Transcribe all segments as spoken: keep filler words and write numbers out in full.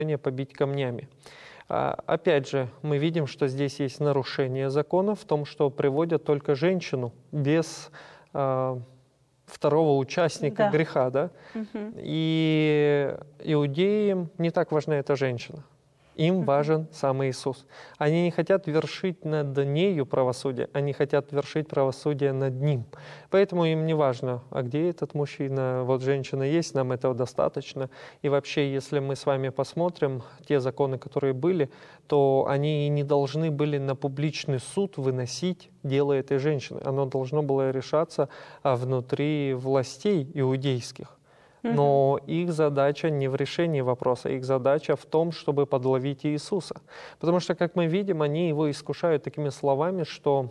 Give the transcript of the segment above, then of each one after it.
побить камнями. Опять же, мы видим, что здесь есть нарушение закона в том, что приводят только женщину без э, второго участника Да. греха. Да? Мгм. И иудеям не так важна эта женщина. Им важен сам Иисус. Они не хотят вершить над нею правосудие, они хотят вершить правосудие над Ним. Поэтому им не важно, а где этот мужчина, вот женщина есть, нам этого достаточно. И вообще, если мы с вами посмотрим те законы, которые были, то они не должны были на публичный суд выносить дело этой женщины. Оно должно было решаться внутри властей иудейских. Но их задача не в решении вопроса, их задача в том, чтобы подловить Иисуса. Потому что, как мы видим, они его искушают такими словами, что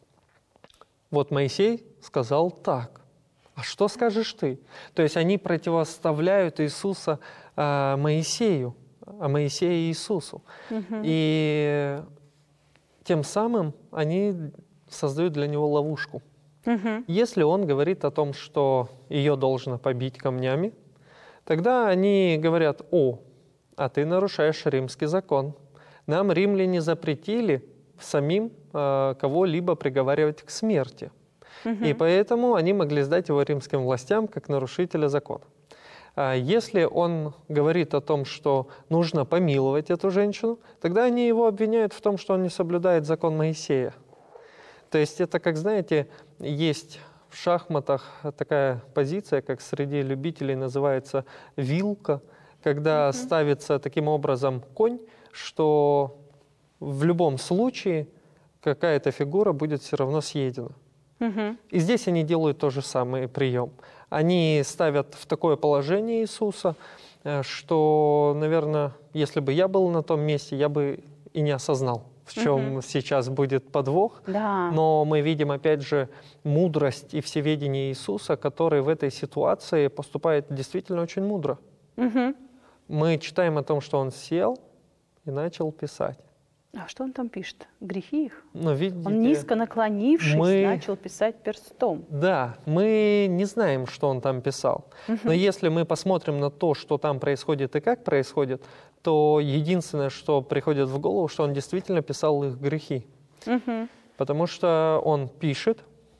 вот Моисей сказал так, а что скажешь ты? То есть они противоставляют Иисуса э, Моисею, а Моисея Иисусу. Мгм. И тем самым они создают для него ловушку. Мгм. Если он говорит о том, что ее должно побить камнями, тогда они говорят: о, а ты нарушаешь римский закон. Нам римляне запретили самим э, кого-либо приговаривать к смерти. И поэтому они могли сдать его римским властям как нарушителя закона. А если он говорит о том, что нужно помиловать эту женщину, тогда они его обвиняют в том, что он не соблюдает закон Моисея. То есть это, как знаете, есть в шахматах такая позиция, как среди любителей называется вилка, когда Мгм. ставится таким образом конь, что в любом случае какая-то фигура будет все равно съедена. Мгм. И здесь они делают тот же самый прием. Они ставят в такое положение Иисуса, э, что, наверное, если бы я был на том месте, я бы и не осознал, в чем Мгм. сейчас будет подвох. Да. Но мы видим, опять же, мудрость и всеведение Иисуса, который в этой ситуации поступает действительно очень мудро. Мгм. Мы читаем о том, что он сел и начал писать. А что он там пишет? Грехи их? Но видите, Он, низко наклонившись, мы- начал писать перстом. Да, мы не знаем, что он там писал. Но если мы посмотрим на то, что там происходит и как происходит, то единственное, что приходит в голову, что он действительно писал их грехи. Мгм. Потому что он пишет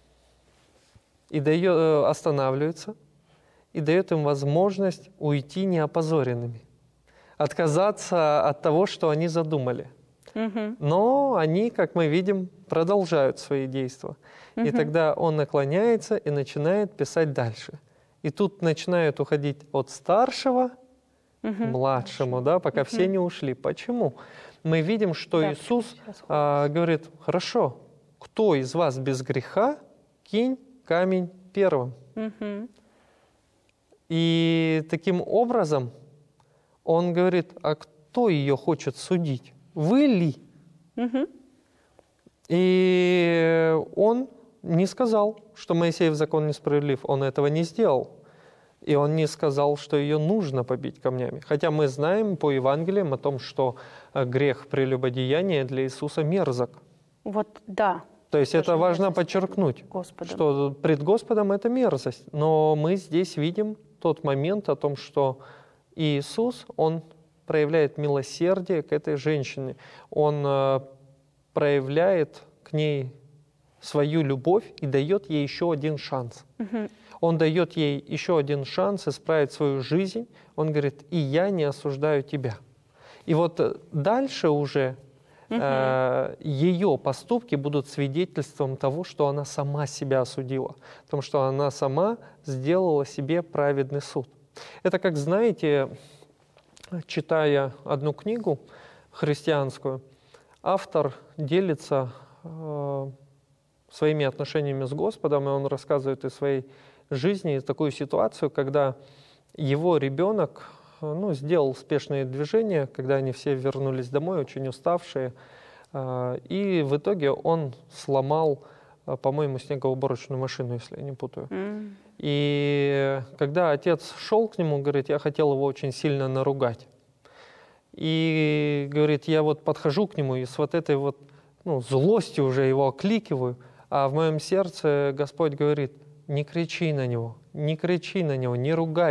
и дает, э, останавливается и дает им возможность уйти неопозоренными, отказаться от того, что они задумали. Мгм. Но они, как мы видим, продолжают свои действия. И тогда он наклоняется и начинает писать дальше. И тут начинают уходить от старшего к Мгм. младшему, да, пока все не ушли. Почему? Мы видим, что Да, Иисус почему все расходятся? а, говорит: хорошо, кто из вас без греха, кинь камень первым. Мгм. И таким образом он говорит: а кто ее хочет судить? Вы ли? Мгм. И он не сказал, что Моисеев закон несправедлив. Он этого не сделал. И он не сказал, что ее нужно побить камнями. Хотя мы знаем по Евангелиям о том, что э, грех прелюбодеяния для Иисуса мерзок. Вот да. То есть Тоже это важно мерзость подчеркнуть, перед Господом. что пред Господом это мерзость. Но мы здесь видим тот момент о том, что Иисус, Он проявляет милосердие к этой женщине. Он э, проявляет к ней свою любовь и дает ей еще один шанс. Мгм. Он дает ей еще один шанс исправить свою жизнь. Он говорит: и я не осуждаю тебя. И вот э, дальше уже э, ее поступки будут свидетельством того, что она сама себя осудила. Потому что она сама сделала себе праведный суд. Это как, знаете, читая одну книгу христианскую, автор делится э, своими отношениями с Господом, и он рассказывает из своей жизни такую ситуацию, когда его ребенок э, ну, сделал спешные движения, когда они все вернулись домой, очень уставшие, э, и в итоге он сломал, э, по-моему, снегоуборочную машину, если я не путаю. М. И когда отец шел к нему, говорит: я хотел его очень сильно наругать. И говорит: я вот подхожу к нему и с вот этой вот ну, злостью уже его окликиваю, а в моем сердце Господь говорит: не кричи на него, не кричи на него, не ругай